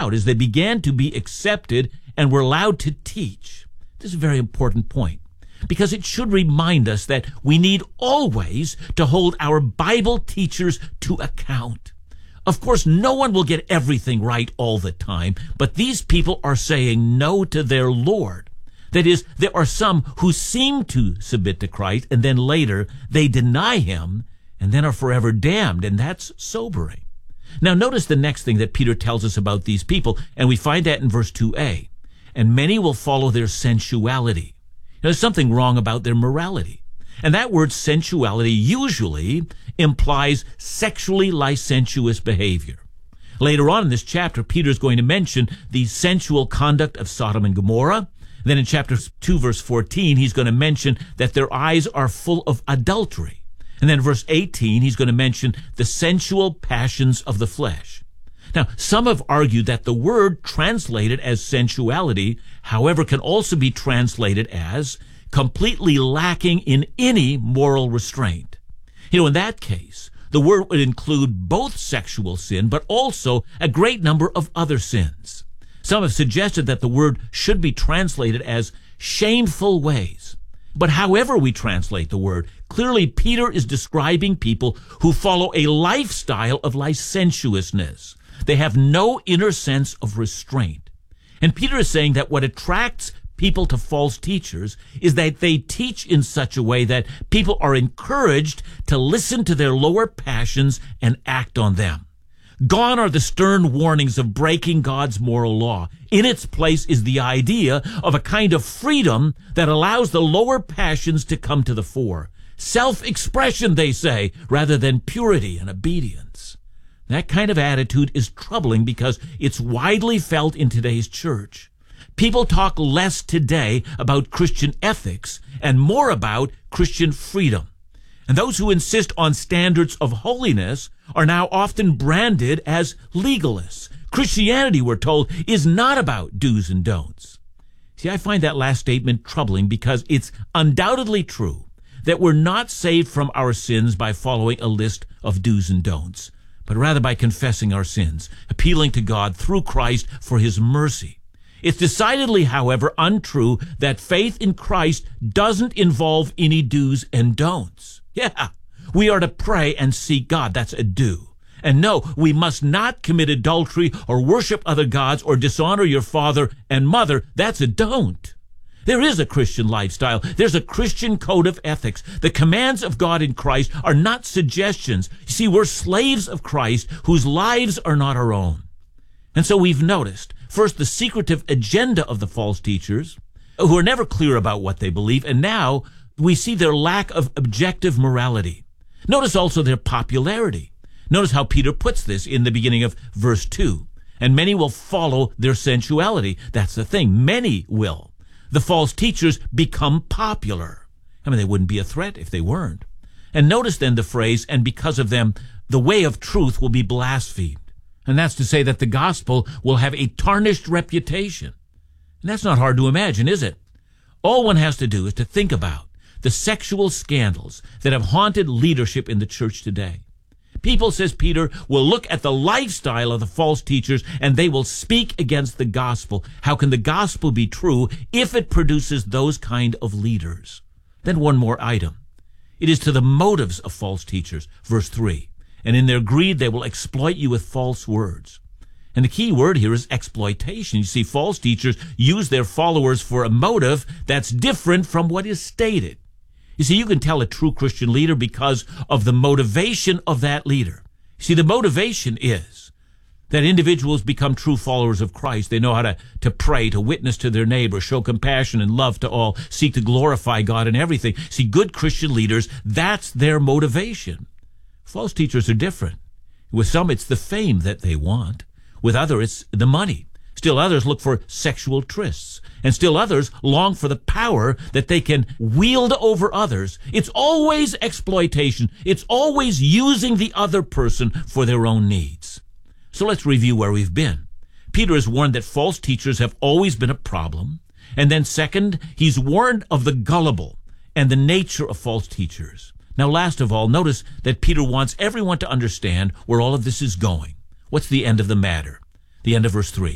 out as they began to be accepted and were allowed to teach. This is a very important point, because it should remind us that we need always to hold our Bible teachers to account. Of course, no one will get everything right all the time, but these people are saying no to their Lord. That is, there are some who seem to submit to Christ, and then later they deny him, and then are forever damned, and that's sobering. Now notice the next thing that Peter tells us about these people, and we find that in verse 2a. And many will follow their sensuality. There's something wrong about their morality. And that word sensuality usually implies sexually licentious behavior. Later on in this chapter, Peter is going to mention the sensual conduct of Sodom and Gomorrah. Then in chapter 2, verse 14, he's going to mention that their eyes are full of adultery. And then verse 18, he's going to mention the sensual passions of the flesh. Now, some have argued that the word translated as sensuality, however, can also be translated as completely lacking in any moral restraint. In that case, the word would include both sexual sin, but also a great number of other sins. Some have suggested that the word should be translated as shameful ways. But however we translate the word, clearly Peter is describing people who follow a lifestyle of licentiousness. They have no inner sense of restraint. And Peter is saying that what attracts people to false teachers is that they teach in such a way that people are encouraged to listen to their lower passions and act on them. Gone are the stern warnings of breaking God's moral law. In its place is the idea of a kind of freedom that allows the lower passions to come to the fore. Self-expression, they say, rather than purity and obedience. That kind of attitude is troubling because it's widely felt in today's church. People talk less today about Christian ethics and more about Christian freedom. And those who insist on standards of holiness are now often branded as legalists. Christianity, we're told, is not about do's and don'ts. See, I find that last statement troubling because it's undoubtedly true that we're not saved from our sins by following a list of do's and don'ts, but rather by confessing our sins, appealing to God through Christ for his mercy. It's decidedly, however, untrue that faith in Christ doesn't involve any do's and don'ts. Yeah, we are to pray and seek God. That's a do. And no, we must not commit adultery or worship other gods or dishonor your father and mother. That's a don't. There is a Christian lifestyle. There's a Christian code of ethics. The commands of God in Christ are not suggestions. You see, we're slaves of Christ whose lives are not our own. And so we've noticed, first, the secretive agenda of the false teachers, who are never clear about what they believe, and now we see their lack of objective morality. Notice also their popularity. Notice how Peter puts this in the beginning of verse 2. And many will follow their sensuality. That's the thing. Many will. The false teachers become popular. I mean, they wouldn't be a threat if they weren't. And notice then the phrase, and because of them, the way of truth will be blasphemed. And that's to say that the gospel will have a tarnished reputation. And that's not hard to imagine, is it? All one has to do is to think about the sexual scandals that have haunted leadership in the church today. People, says Peter, will look at the lifestyle of the false teachers and they will speak against the gospel. How can the gospel be true if it produces those kind of leaders? Then one more item. It is to the motives of false teachers, verse 3. And in their greed they will exploit you with false words. And the key word here is exploitation. You see, false teachers use their followers for a motive that's different from what is stated. You see, you can tell a true Christian leader because of the motivation of that leader. You see, the motivation is that individuals become true followers of Christ. They know how to pray, to witness to their neighbor, show compassion and love to all, seek to glorify God in everything. See, good Christian leaders, that's their motivation. False teachers are different. With some, it's the fame that they want. With others, it's the money. Still others look for sexual trysts. And still others long for the power that they can wield over others. It's always exploitation. It's always using the other person for their own needs. So let's review where we've been. Peter has warned that false teachers have always been a problem. And then second, he's warned of the gullible and the nature of false teachers. Now, last of all, notice that Peter wants everyone to understand where all of this is going. What's the end of the matter? The end of verse 3.